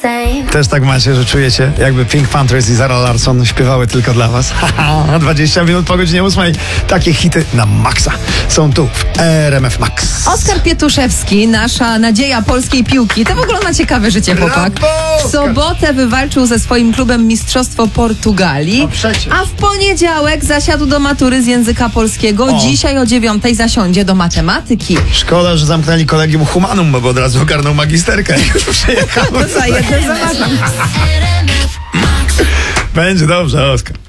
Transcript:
Też tak macie, że czujecie, jakby Pink Panthers i Zara Larsson śpiewały tylko dla was. 20 minut po godzinie 8. Takie hity na maksa są tu w RMF Max. Oskar Pietuszewski, nasza nadzieja polskiej piłki. To w ogóle ma ciekawe życie, chłopak. W sobotę wywalczył ze swoim klubem Mistrzostwo Portugalii, a w poniedziałek zasiadł do matury z języka polskiego. Dzisiaj o 9:00 zasiądzie do matematyki. Szkoda, że zamknęli Collegium Humanum, bo od razu ogarnął magisterkę i już przyjechał. Za jeden zamarzam. Będzie dobrze, Oskar.